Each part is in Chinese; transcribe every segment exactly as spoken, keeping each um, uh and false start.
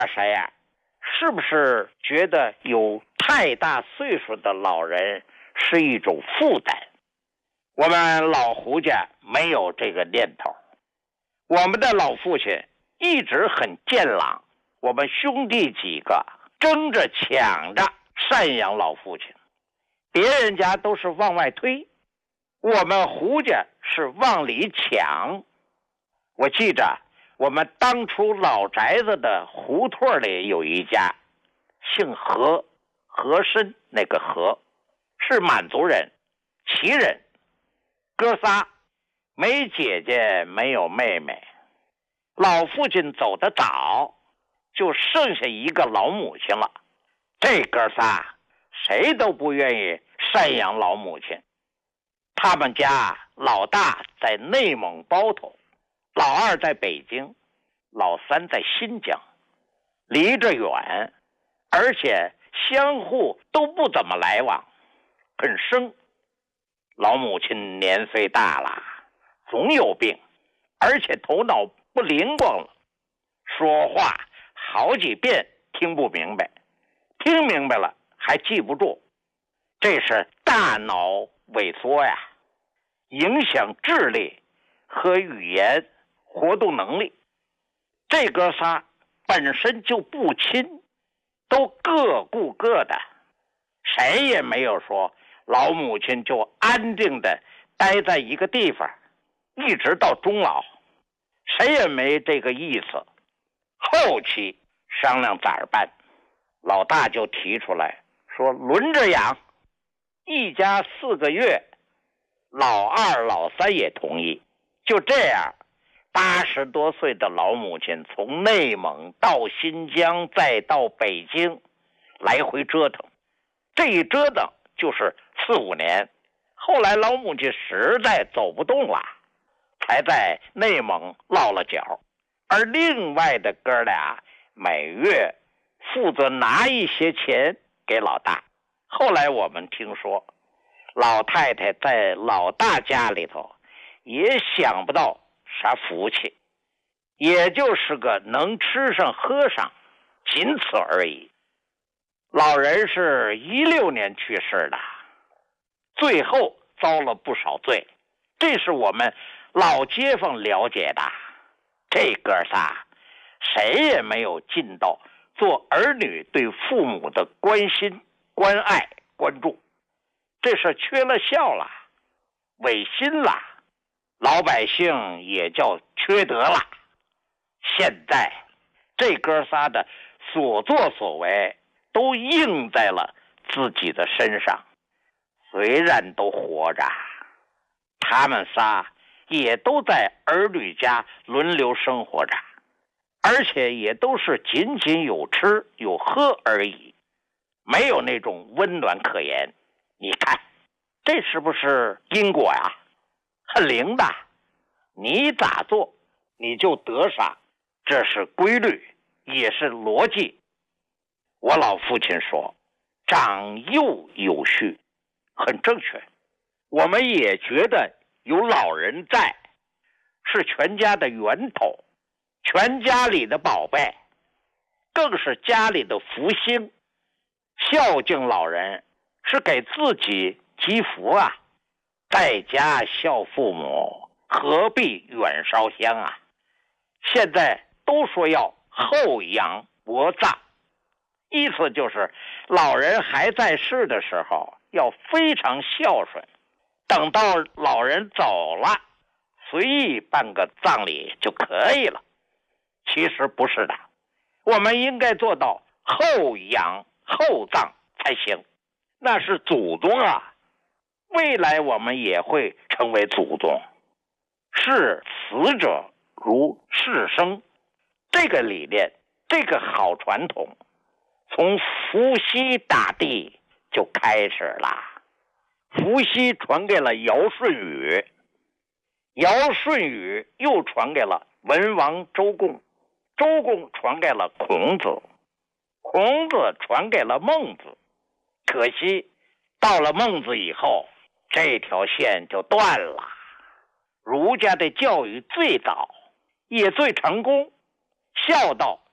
啥呀？是不是觉得有太大岁数的老人是一种负担？我们老胡家没有这个念头，我们的老父亲一直很健朗，我们兄弟几个争着抢着赡养老父亲，别人家都是往外推，我们胡家是往里抢。我记着我们当初老宅子的胡同里有一家姓何，和珅那个何，是满族人，旗人，哥仨，没姐姐没有妹妹。老父亲走得早，就剩下一个老母亲了。这哥仨谁都不愿意赡养老母亲。他们家老大在内蒙包头，老二在北京，老三在新疆，离着远，而且相互都不怎么来往，很生。老母亲年岁大了，总有病，而且头脑不灵光了，说话好几遍听不明白，听明白了还记不住，这是大脑萎缩呀，影响智力和语言活动能力。这哥仨本身就不亲，都各顾各的，谁也没有说老母亲就安定的待在一个地方一直到终老，谁也没这个意思。后期商量咋办，老大就提出来说轮着养，一家四个月，老二老三也同意。就这样，八十多岁的老母亲从内蒙到新疆再到北京来回折腾，这一折腾就是四五年。后来老母亲实在走不动了，才在内蒙落了脚。而另外的哥俩每月负责拿一些钱给老大。后来我们听说老太太在老大家里头也想不到啥福气，也就是个能吃上喝上，仅此而已。老人是一六年去世的，最后遭了不少罪，这是我们老街坊了解的。这哥仨谁也没有尽到做儿女对父母的关心、关爱、关注，这是缺了孝了，违心了，老百姓也叫缺德了。现在这哥仨的所作所为都应在了自己的身上，虽然都活着，他们仨也都在儿女家轮流生活着，而且也都是仅仅有吃有喝而已，没有那种温暖可言。你看这是不是因果呀？很灵的，你咋做你就得啥，这是规律，也是逻辑。我老父亲说长幼有序，很正确。我们也觉得有老人在是全家的源头，全家里的宝贝，更是家里的福星。孝敬老人是给自己积福啊，在家孝父母，何必远烧香啊？现在都说要厚养薄葬，意思就是老人还在世的时候要非常孝顺，等到老人走了，随意办个葬礼就可以了。其实不是的，我们应该做到厚养厚葬才行，那是祖宗啊，未来我们也会成为祖宗。视死者如视生，这个理念，这个好传统，从伏羲大帝就开始了。伏羲传给了尧舜禹，尧舜禹又传给了文王周公，周公传给了孔子，孔子传给了孟子。可惜到了孟子以后，这条线就断了。儒家的教育最早也最成功，孝道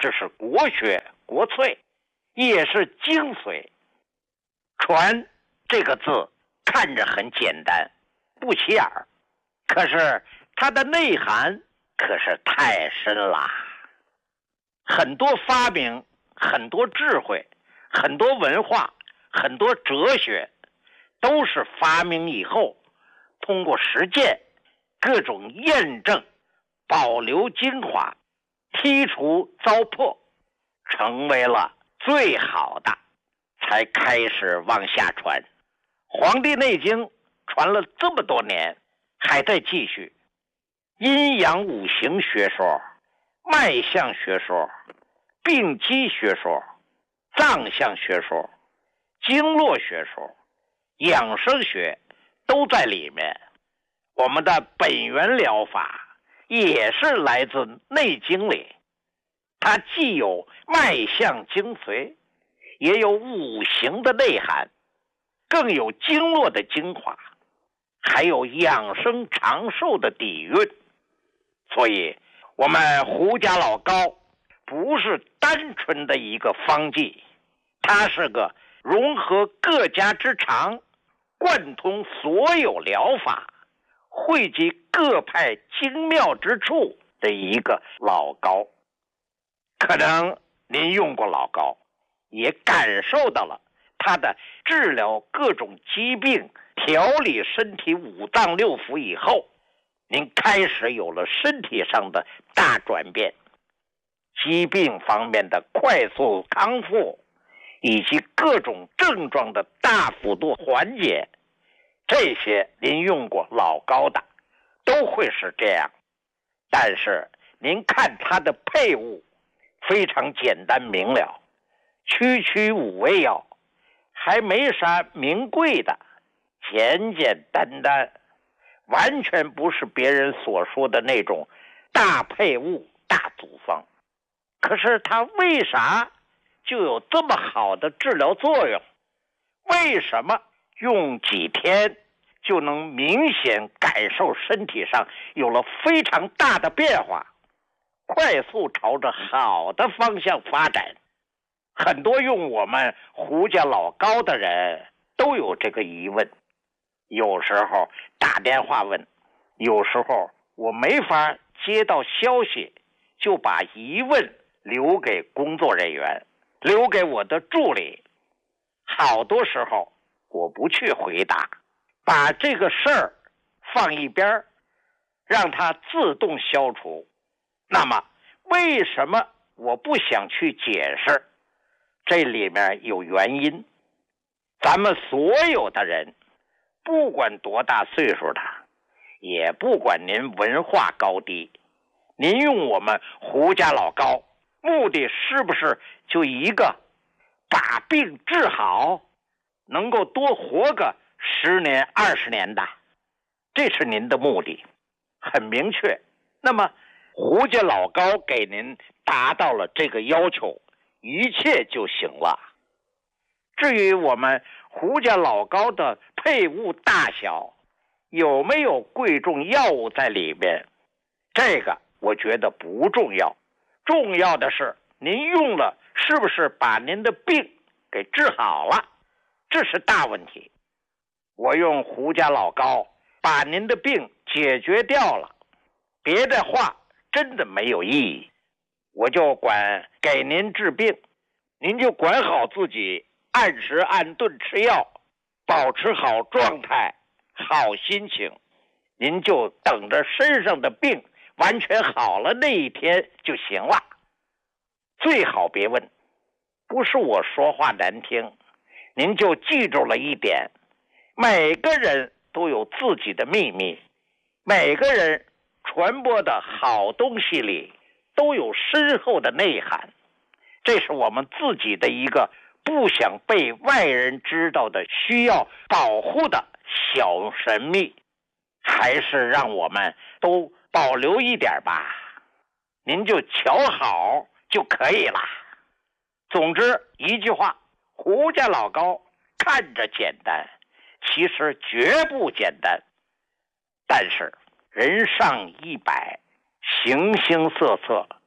这是国学国粹，也是精髓。传这个字看着很简单，不起眼儿，可是它的内涵可是太深了。很多发明，很多智慧，很多文化，很多哲学，都是发明以后通过实践各种验证，保留精华，剔除糟粕，成为了最好的，才开始往下传。黄帝内经传了这么多年，还在继续。阴阳五行学说、脉象学说、病机学说、脏象学说、经络学说、养生学都在里面。我们的本源疗法也是来自内经里，它既有脉象精髓，也有五行的内涵，更有经络的精华，还有养生长寿的底蕴。所以我们胡家老高不是单纯的一个方剂，它是个融合各家之长，贯通所有疗法，汇集各派精妙之处的一个老高。可能您用过老高，也感受到了它的治疗各种疾病、调理身体五脏六腑以后，您开始有了身体上的大转变，疾病方面的快速康复，以及各种症状的大幅度缓解，这些您用过老高的都会是这样。但是您看它的配伍非常简单明了，区区五味药，还没啥名贵的，简简单单，完全不是别人所说的那种大配伍大组方。可是它为啥就有这么好的治疗作用？为什么用几天就能明显感受身体上有了非常大的变化，快速朝着好的方向发展？很多用我们胡家老高的人都有这个疑问，有时候打电话问，有时候我没法接到消息，就把疑问留给工作人员，留给我的助理。好多时候我不去回答，把这个事儿放一边，让它自动消除。那么为什么我不想去解释？这里面有原因。咱们所有的人，不管多大岁数的，也不管您文化高低，您用我们胡家老高，目的是不是就一个，把病治好，能够多活个十年二十年的？这是您的目的，很明确。那么胡家老高给您达到了这个要求，一切就行了。至于我们胡家老高的配伍大小，有没有贵重药物在里面，这个我觉得不重要。重要的是您用了是不是把您的病给治好了，这是大问题。我用胡家老高把您的病解决掉了，别的话真的没有意义。我就管给您治病，您就管好自己，按时按顿吃药，保持好状态，好心情，您就等着身上的病完全好了那一天就行了。最好别问，不是我说话难听，您就记住了一点，每个人都有自己的秘密，每个人传播的好东西里都有深厚的内涵，这是我们自己的一个不想被外人知道的需要保护的小神秘，还是让我们都保留一点吧，您就瞧好就可以了。总之一句话，胡家老高看着简单，其实绝不简单。但是人上一百，形形色色，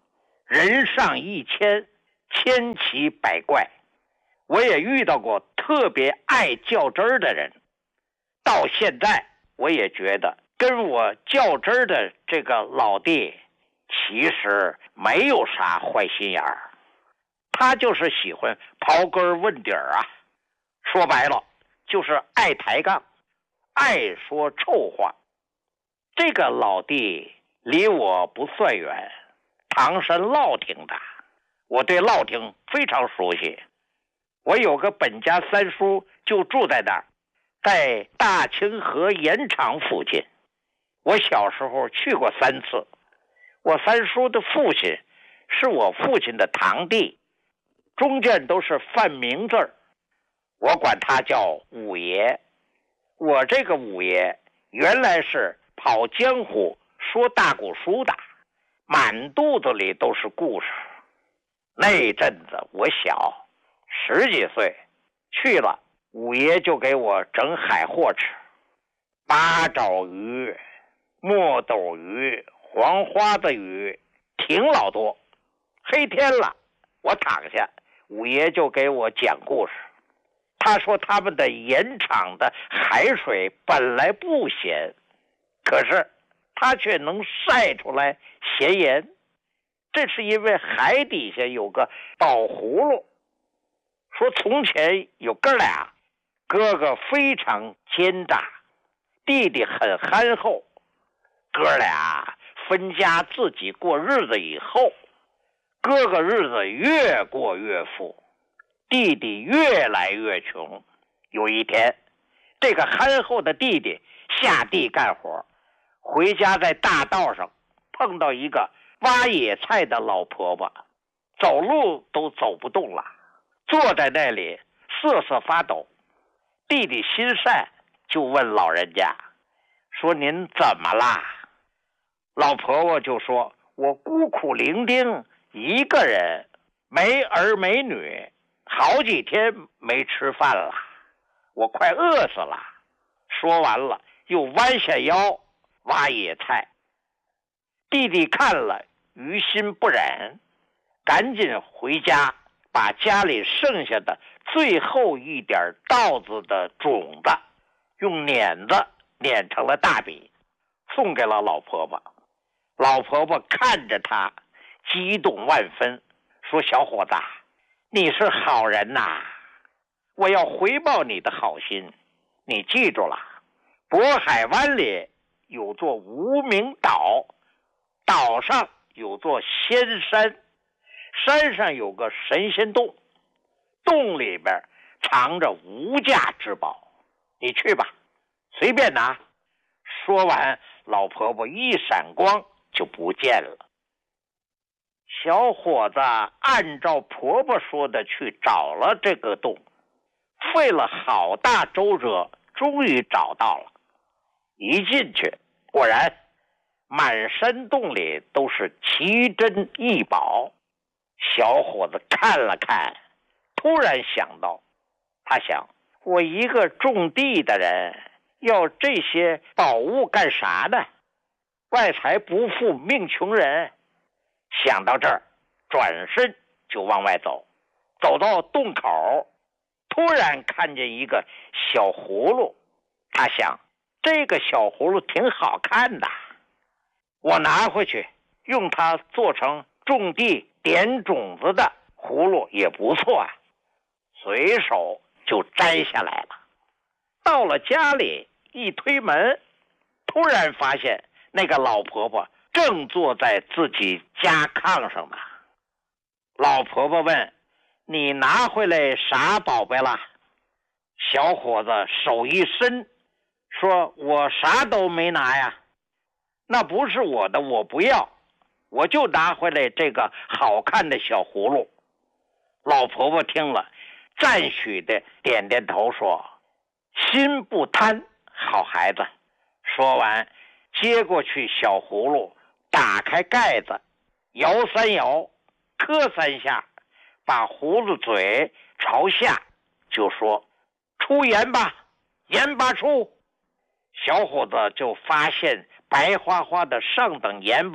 人上一千，千奇百怪。我也遇到过特别爱较真儿的人，到现在我也觉得跟我较真儿的这个老弟其实没有啥坏心眼儿，他就是喜欢刨根问底儿啊，说白了就是爱抬杠，爱说臭话。这个老弟离我不算远，唐山乐亭的，我对乐亭非常熟悉。我有个本家三叔就住在那儿，在大清河盐场附近。我小时候去过三次。我三叔的父亲是我父亲的堂弟，中间都是泛名字儿，我管他叫五爷。我这个五爷原来是跑江湖说大古书的，满肚子里都是故事。那阵子我小十几岁，去了五爷就给我整海货吃，八爪鱼、墨斗鱼、黄花子鱼，挺老多。黑天了，我躺下，五爷就给我讲故事。他说他们的盐场的海水本来不咸，可是他却能晒出来咸盐，这是因为海底下有个宝葫芦。说从前有哥俩，哥哥非常奸诈，弟弟很憨厚。哥俩分家自己过日子以后，哥哥日子越过越富，弟弟越来越穷。有一天，这个憨厚的弟弟下地干活，回家在大道上碰到一个挖野菜的老婆婆，走路都走不动了，坐在那里瑟瑟发抖。弟弟心善，就问老人家说：“您怎么啦？”老婆婆就说：“我孤苦伶仃一个人，没儿没女，好几天没吃饭了，我快饿死了。”说完了又弯下腰挖野菜。弟弟看了于心不忍，赶紧回家把家里剩下的最后一点稻子的种子用碾子碾成了大笔，送给了老婆婆。老婆婆看着他激动万分，说：“小伙子，你是好人呐，我要回报你的好心。你记住了，渤海湾里有座无名岛，岛上有座仙山，山上有个神仙洞，洞里边藏着无价之宝，你去吧，随便拿。”说完，老婆婆一闪光就不见了。小伙子按照婆婆说的去找了这个洞，费了好大周折，终于找到了。一进去，果然满山洞里都是奇珍异宝。小伙子看了看，突然想到，他想，我一个种地的人，要这些宝物干啥呢？外财不富命穷人。想到这儿，转身就往外走。走到洞口，突然看见一个小葫芦。他想，这个小葫芦挺好看的，我拿回去用它做成种地点种子的葫芦也不错啊。随手就摘下来了。到了家里，一推门，突然发现那个老婆婆正坐在自己家炕上呢。老婆婆问：“你拿回来啥宝贝了？”小伙子手一伸，说：“我啥都没拿呀，那不是我的，我不要，我就拿回来这个好看的小葫芦。”老婆婆听了，赞许的点点头说：“心不贪，好孩子。”说完，接过去小葫芦，打开盖子，摇三摇，磕三下，把葫芦嘴朝下，就说：“出盐吧，盐巴出。”小伙子就发现白花花的上等盐巴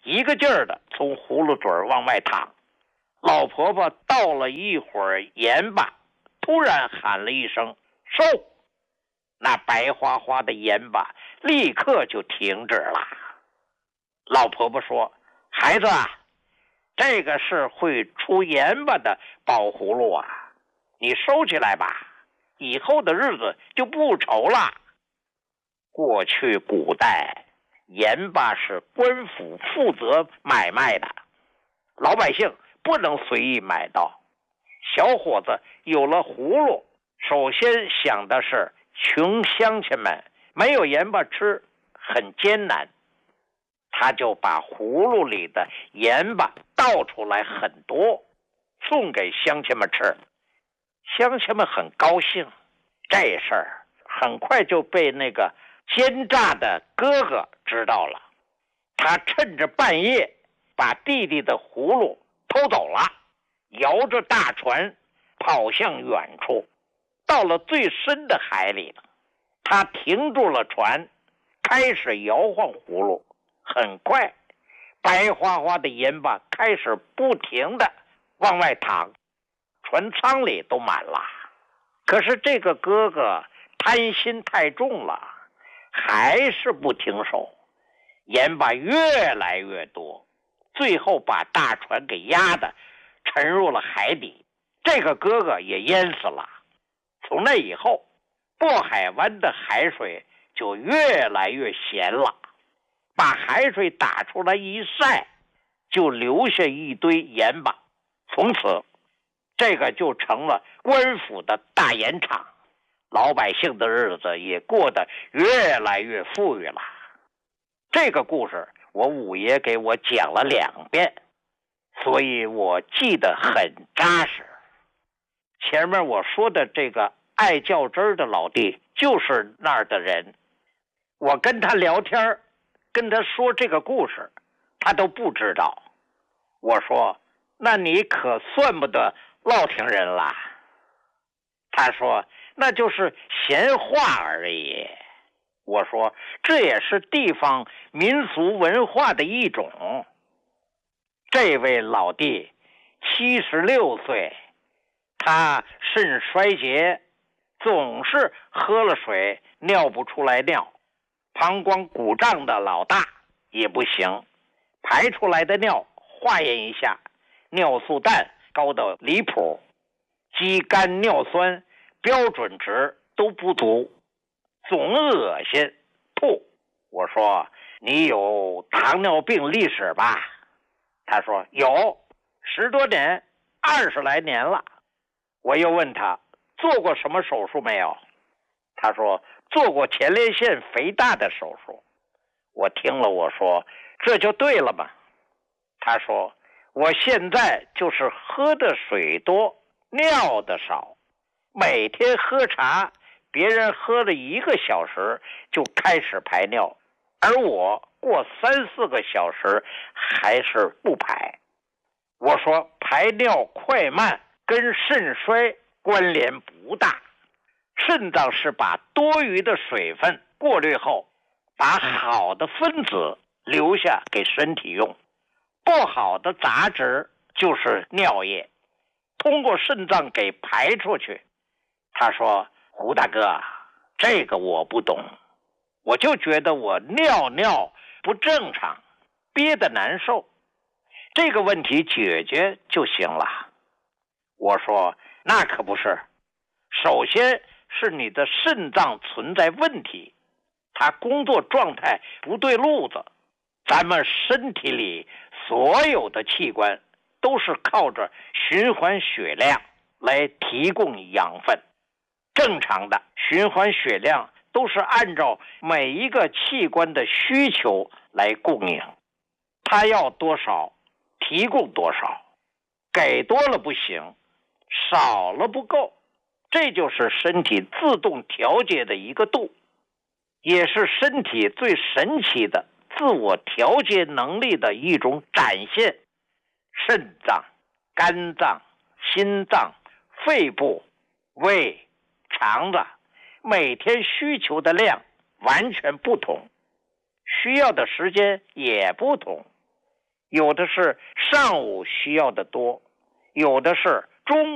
一个劲儿的从葫芦嘴往外淌。老婆婆倒了一会儿盐巴，突然喊了一声收，那白花花的盐巴立刻就停止了。老婆婆说，孩子啊，这个是会出盐巴的宝葫芦啊，你收起来吧，以后的日子就不愁了。过去古代盐巴是官府负责买卖的，老百姓不能随意买到。小伙子有了葫芦，首先想的是穷乡亲们没有盐巴吃，很艰难，他就把葫芦里的盐巴倒出来很多，送给乡亲们吃。乡亲们很高兴，这事儿很快就被那个奸诈的哥哥知道了。他趁着半夜把弟弟的葫芦偷走了，摇着大船跑向远处，到了最深的海里了。他停住了船，开始摇晃葫芦。很快白花花的盐巴开始不停的往外淌，船舱里都满了。可是这个哥哥贪心太重了，还是不停手，盐巴越来越多，最后把大船给压得沉入了海底，这个哥哥也淹死了。从那以后，渤海湾的海水就越来越咸了，把海水打出来一晒，就留下一堆盐巴。从此这个就成了官府的大盐场，老百姓的日子也过得越来越富裕了。这个故事我五爷给我讲了两遍，所以我记得很扎实。前面我说的这个爱较真的老弟就是那儿的人，我跟他聊天，跟他说这个故事，他都不知道。我说，那你可算不得乐亭人了。他说，那就是闲话而已。我说，这也是地方民俗文化的一种。这位老弟七十六岁，他肾衰竭，总是喝了水尿不出来尿，膀胱鼓胀的老大也不行，排出来的尿化验一下，尿素氮高到离谱，肌酐尿酸标准值都不足，总恶心吐。我说，你有糖尿病历史吧？他说有，十多年，二十来年了。我又问他做过什么手术没有？他说做过前列腺肥大的手术。我听了我说，这就对了嘛。他说，我现在就是喝的水多，尿的少，每天喝茶，别人喝了一个小时就开始排尿，而我过三四个小时还是不排。我说，排尿快慢跟肾衰关联不大，肾脏是把多余的水分过滤后，把好的分子留下给身体用，不好的杂质就是尿液，通过肾脏给排出去。他说，胡大哥，这个我不懂，我就觉得我尿尿不正常，憋得难受，这个问题解决就行了。我说，那可不是，首先是你的肾脏存在问题，它工作状态不对路子。咱们身体里所有的器官都是靠着循环血量来提供养分，正常的循环血量都是按照每一个器官的需求来供应，它要多少提供多少，给多了不行，少了不够，这就是身体自动调节的一个度，也是身体最神奇的自我调节能力的一种展现。肾脏、肝脏、心脏、肺部、胃、肠子每天需求的量完全不同，需要的时间也不同， 有的是上午需要的多，有的是中